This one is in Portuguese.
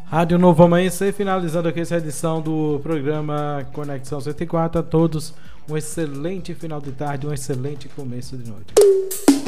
Rádio Novo Amanhecer, finalizando aqui essa edição do programa Conexão 104. A todos um excelente final de tarde, um excelente começo de noite.